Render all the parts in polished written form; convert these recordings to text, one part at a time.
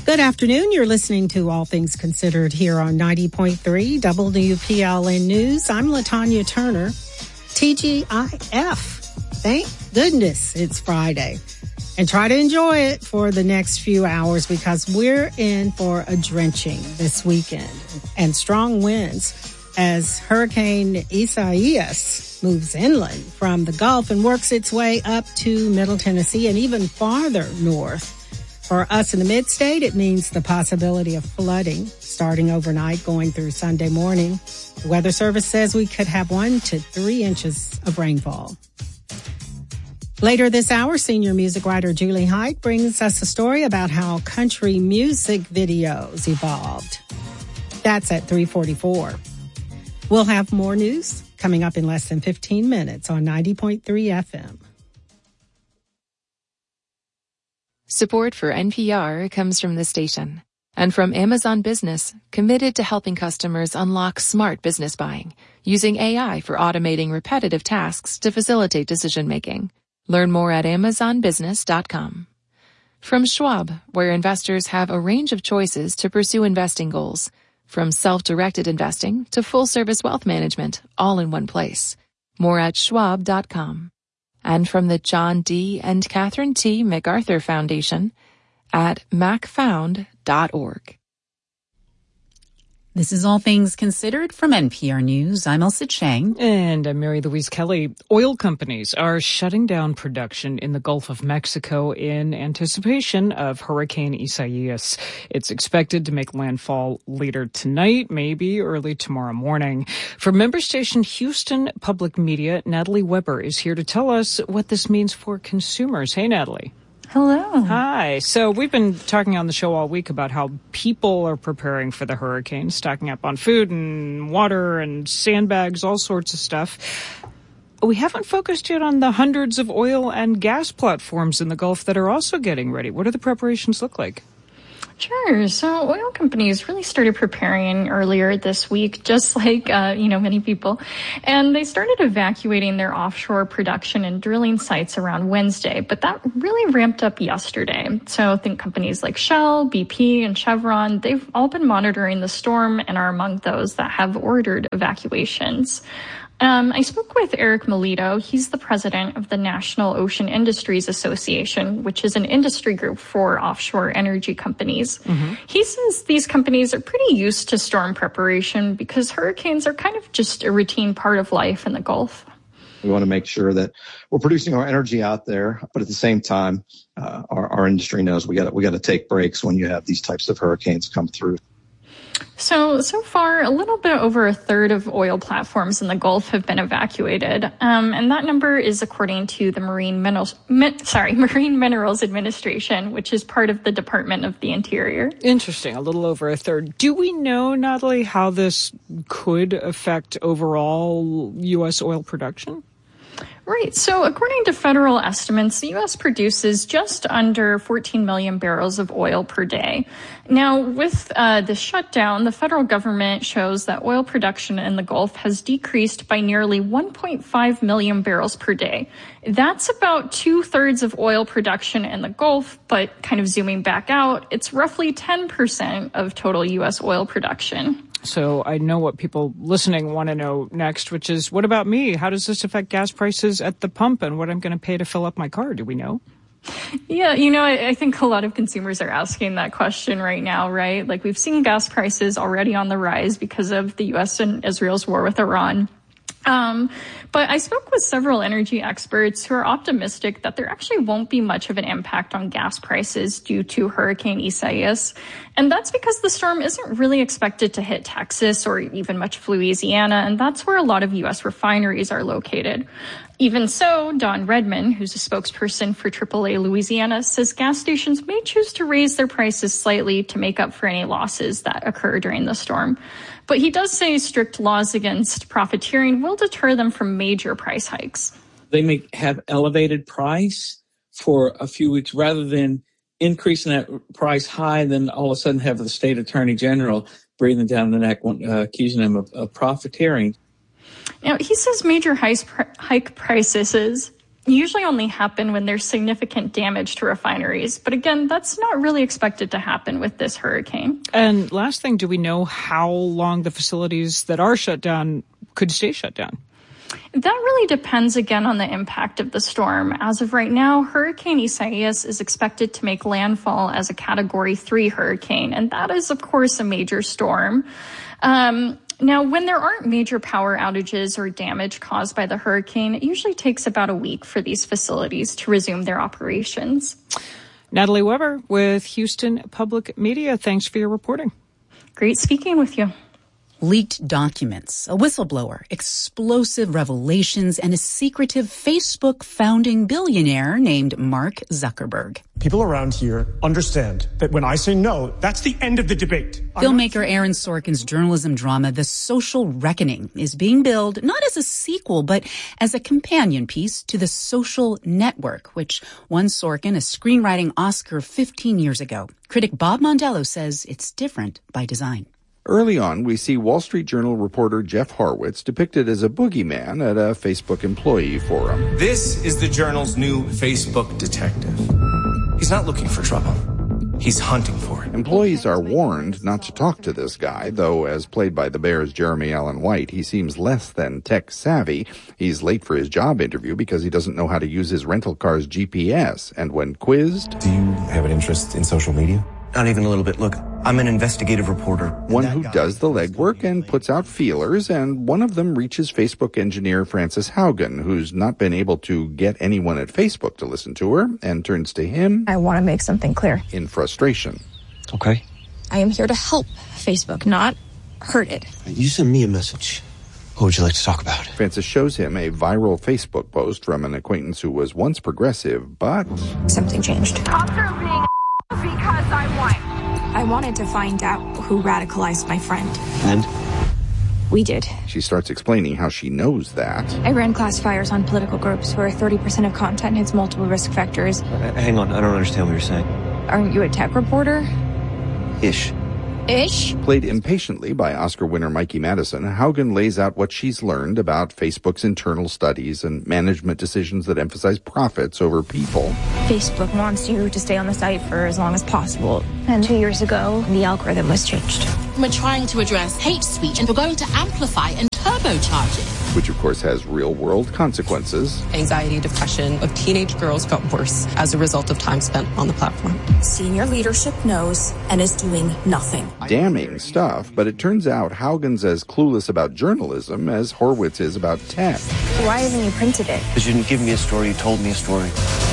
Good afternoon. You're listening to All Things Considered here on 90.3 WPLN News. I'm LaTanya Turner. TGIF. Thank goodness it's Friday. And try to enjoy it for the next few hours because we're in for a drenching this weekend and strong winds as Hurricane Isaias moves inland from the Gulf and works its way up to Middle Tennessee and even farther north. For us in the mid-state, it means the possibility of flooding starting overnight going through Sunday morning. The Weather Service says we could have 1 to 3 inches of rainfall. Later this hour, senior music writer Julie Height brings us a story about how country music videos evolved. That's at 3:44. We'll have more news coming up in less than 15 minutes on 90.3 FM. Support for NPR comes from this station and from Amazon Business, committed to helping customers unlock smart business buying using AI for automating repetitive tasks to facilitate decision-making. Learn more at amazonbusiness.com. From Schwab, where investors have a range of choices to pursue investing goals, from self-directed investing to full-service wealth management, all in one place. More at schwab.com. And from the John D. and Catherine T. MacArthur Foundation at macfound.org. This is All Things Considered from NPR News. I'm Elsa Chang. And I'm Mary Louise Kelly. Oil companies are shutting down production in the Gulf of Mexico in anticipation of Hurricane Isaias. It's expected to make landfall later tonight, maybe early tomorrow morning. From member station Houston Public Media, Natalie Weber is here to tell us what this means for consumers. Hey, Natalie. Hello. Hi. So we've been talking on the show all week about how people are preparing for the hurricane, stocking up on food and water and sandbags, all sorts of stuff. We haven't focused yet on the hundreds of oil and gas platforms in the Gulf that are also getting ready. What do the preparations look like? Sure. So oil companies really started preparing earlier this week, just like, many people. And they started evacuating their offshore production and drilling sites around Wednesday. But that really ramped up yesterday. So think companies like Shell, BP, and Chevron, they've all been monitoring the storm and are among those that have ordered evacuations. I spoke with Eric Melito. He's the president of the National Ocean Industries Association, which is an industry group for offshore energy companies. Mm-hmm. He says these companies are pretty used to storm preparation because hurricanes are kind of just a routine part of life in the Gulf. We want to make sure that we're producing our energy out there, but at the same time, our industry knows we got to take breaks when you have these types of hurricanes come through. So far, a little bit over a third of oil platforms in the Gulf have been evacuated. And that number is according to the Marine Minerals Administration, which is part of the Department of the Interior. Interesting. A little over a third. Do we know, Natalie, how this could affect overall U.S. oil production? Right. So according to federal estimates, the U.S. produces just under 14 million barrels of oil per day. Now, with the shutdown, the federal government shows that oil production in the Gulf has decreased by nearly 1.5 million barrels per day. That's about 2/3 of oil production in the Gulf, but kind of zooming back out, it's roughly 10% of total U.S. oil production. So I know what people listening want to know next, which is, what about me? How does this affect gas prices at the pump and what I'm going to pay to fill up my car? Do we know? Yeah, I think a lot of consumers are asking that question right now, right? Like, we've seen gas prices already on the rise because of the U.S. and Israel's war with Iran. But I spoke with several energy experts who are optimistic that there actually won't be much of an impact on gas prices due to Hurricane Isaias. And that's because the storm isn't really expected to hit Texas or even much of Louisiana, and that's where a lot of U.S. refineries are located. Even so, Don Redman, who's a spokesperson for AAA Louisiana, says gas stations may choose to raise their prices slightly to make up for any losses that occur during the storm. But he does say strict laws against profiteering will deter them from major price hikes. They may have elevated price for a few weeks rather than increasing that price high, then all of a sudden have the state attorney general breathing down the neck, accusing them of profiteering. Now, he says major hike prices usually only happen when there's significant damage to refineries. But again, that's not really expected to happen with this hurricane. And last thing, do we know how long the facilities that are shut down could stay shut down? That really depends, again, on the impact of the storm. As of right now, Hurricane Isaias is expected to make landfall as a Category 3 hurricane, and that is, of course, a major storm. Now, when there aren't major power outages or damage caused by the hurricane, it usually takes about a week for these facilities to resume their operations. Natalie Weber with Houston Public Media. Thanks for your reporting. Great speaking with you. Leaked documents, a whistleblower, explosive revelations, and a secretive Facebook founding billionaire named Mark Zuckerberg. People around here understand that when I say no, that's the end of the debate. Filmmaker Aaron Sorkin's journalism drama, The Social Reckoning, is being billed not as a sequel, but as a companion piece to The Social Network, which won Sorkin a screenwriting Oscar 15 years ago. Critic Bob Mondello says it's different by design. Early on, we see Wall Street Journal reporter Jeff Horwitz depicted as a boogeyman at a Facebook employee forum. This is the Journal's new Facebook detective. He's not looking for trouble. He's hunting for it. Employees are warned not to talk to this guy, though as played by the Bears' Jeremy Allen White, he seems less than tech savvy. He's late for his job interview because he doesn't know how to use his rental car's GPS. And when quizzed... Do you have an interest in social media? Not even a little bit. Look, I'm an investigative reporter. One who does the legwork and puts out feelers, and one of them reaches Facebook engineer Frances Haugen, who's not been able to get anyone at Facebook to listen to her, and turns to him... I want to make something clear. ...in frustration. Okay. I am here to help Facebook, not hurt it. You send me a message. What would you like to talk about? Frances shows him a viral Facebook post from an acquaintance who was once progressive, but... Something changed. After being because I won. I wanted to find out who radicalized my friend. And? We did. She starts explaining how she knows that. I ran classifiers on political groups where 30% of content hits multiple risk factors. Hang on, I don't understand what you're saying. Aren't you a tech reporter? Ish. Played impatiently by Oscar winner Mikey Madison, Haugen lays out what she's learned about Facebook's internal studies and management decisions that emphasize profits over people. Facebook wants you to stay on the site for as long as possible. And 2 years ago, the algorithm was changed. We're trying to address hate speech, and we're going to amplify and turbocharge it. Which, of course, has real-world consequences. Anxiety, depression of teenage girls got worse as a result of time spent on the platform. Senior leadership knows and is doing nothing. Damning stuff, but it turns out Haugen's as clueless about journalism as Horwitz is about tech. Why haven't you printed it? Because you didn't give me a story, you told me a story.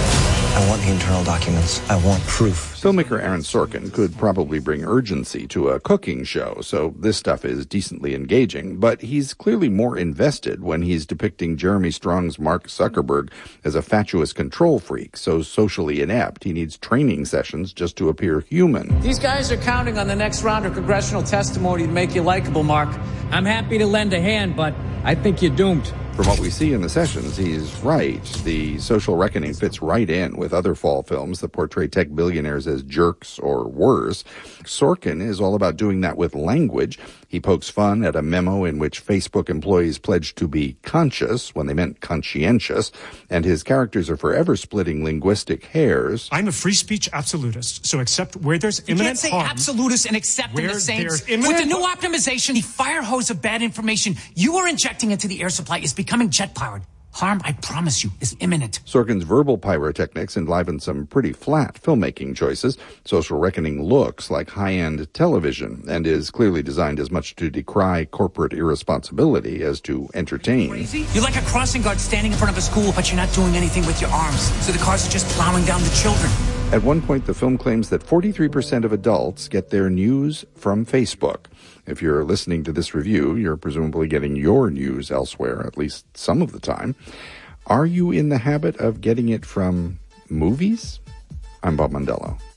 I want the internal documents. I want proof. Filmmaker Aaron Sorkin could probably bring urgency to a cooking show, so this stuff is decently engaging, but he's clearly more invested when he's depicting Jeremy Strong's Mark Zuckerberg as a fatuous control freak, so socially inept he needs training sessions just to appear human. These guys are counting on the next round of congressional testimony to make you likable, Mark. I'm happy to lend a hand, but I think you're doomed. From what we see in the sessions, he's right. The Social Reckoning fits right in with other fall films that portray tech billionaires as jerks or worse. Sorkin is all about doing that with language. He pokes fun at a memo in which Facebook employees pledged to be conscious when they meant conscientious, and his characters are forever splitting linguistic hairs. I'm a free speech absolutist, so accept where there's imminent harm. You can't say absolutist and accept in the same. With the new optimization, the fire hose of bad information you are injecting into the air supply is becoming jet-powered. Harm, I promise you, is imminent. Sorkin's verbal pyrotechnics enliven some pretty flat filmmaking choices. Social Reckoning looks like high-end television and is clearly designed as much to decry corporate irresponsibility as to entertain. Crazy? You're like a crossing guard standing in front of a school, but you're not doing anything with your arms. So the cars are just plowing down the children. At one point, the film claims that 43% of adults get their news from Facebook. If you're listening to this review, you're presumably getting your news elsewhere, at least some of the time. Are you in the habit of getting it from movies? I'm Bob Mondello.